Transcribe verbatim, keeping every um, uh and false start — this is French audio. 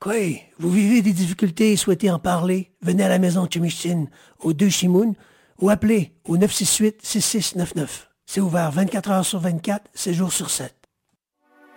Quoi? Vous vivez des difficultés et souhaitez en parler? Venez à la maison Chimichine, au deux Chimoun, ou appelez au neuf six huit, six six neuf neuf. C'est ouvert vingt-quatre heures sur vingt-quatre, sept jours sur sept.